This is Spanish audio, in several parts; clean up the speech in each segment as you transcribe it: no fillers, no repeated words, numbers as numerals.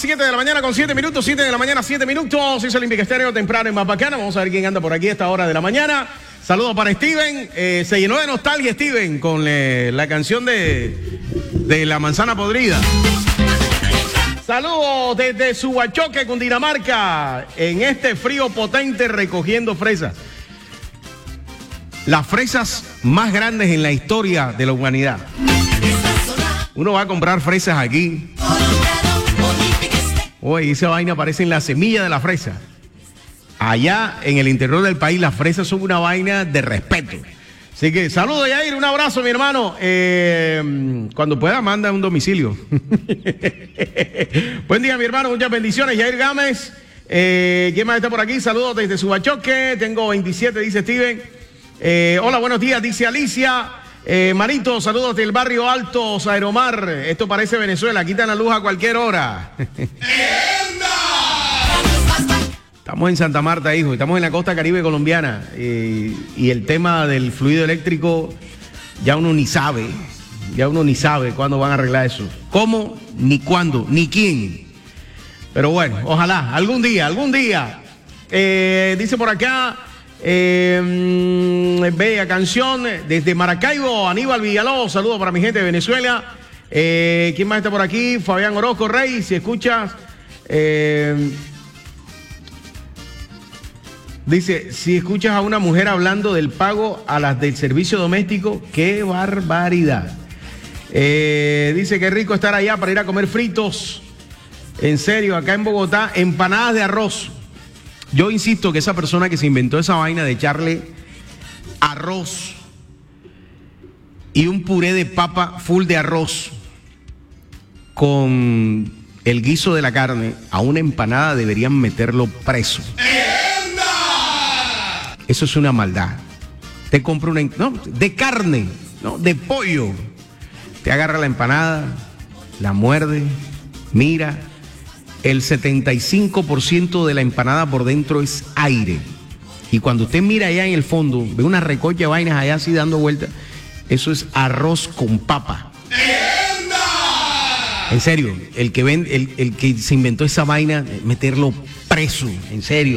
7 de la mañana con 7 minutos, 7 de la mañana, 7 minutos. Es Olímpica Estéreo temprano en Mapacana. Vamos a ver quién anda por aquí a esta hora de la mañana. Saludos para Steven. Se llenó de nostalgia Steven con la canción de La Manzana Podrida. Saludos desde Subachoque, Cundinamarca, en este frío potente recogiendo fresas. Las fresas más grandes en la historia de la humanidad. Uno va a comprar fresas aquí. Oye, esa vaina parece en la semilla de la fresa. Allá en el interior del país las fresas son una vaina de respeto. Así que saludos, Yair, un abrazo, mi hermano. Cuando pueda, manda un domicilio. Buen día, mi hermano, muchas bendiciones. Yair Gámez. ¿Quién más está por aquí? Saludos desde Subachoque. Tengo 27, dice Steven. Hola, buenos días, dice Alicia. Marito, saludos del barrio Altos, Aeromar. Esto parece Venezuela, quitan la luz a cualquier hora. Estamos en Santa Marta, hijo, estamos en la costa caribe colombiana. Y el tema del fluido eléctrico, ya uno ni sabe cuándo van a arreglar eso. ¿Cómo? Ni cuándo, ni quién. Pero bueno, ojalá, algún día. Dice por acá. Bella canción desde Maracaibo, Aníbal Villalobos, saludos para mi gente de Venezuela. ¿Quién más está por aquí? Fabián Orozco Rey, si escuchas, dice, si escuchas a una mujer hablando del pago a las del servicio doméstico, qué barbaridad. Dice que rico estar allá para ir a comer fritos. En serio, acá en Bogotá, empanadas de arroz. Yo insisto que esa persona que se inventó esa vaina de echarle arroz y un puré de papa full de arroz con el guiso de la carne a una empanada deberían meterlo preso. Eso es una maldad. Te compra de carne, no, de pollo. Te agarra la empanada, la muerde, mira. El 75% de la empanada por dentro es aire. Y cuando usted mira allá en el fondo, ve una recocha de vainas allá así dando vueltas. Eso es arroz con papa. En serio, el que se inventó esa vaina, meterlo preso, en serio.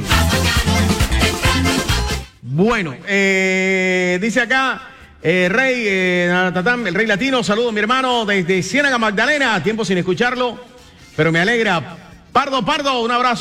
Bueno, dice acá, el Rey Latino, saludos mi hermano desde Ciénaga Magdalena, tiempo sin escucharlo, pero me alegra. Pardo, un abrazo.